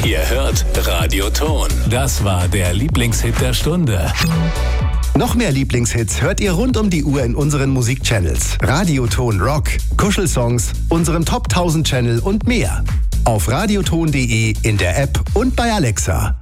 Ihr hört Radio Ton. Das war der Lieblingshit der Stunde. Noch mehr Lieblingshits hört ihr rund um die Uhr in unseren Musikchannels. Radio Ton Rock, Kuschelsongs, unserem Top 1000 Channel und mehr. Auf radioton.de, in der App und bei Alexa.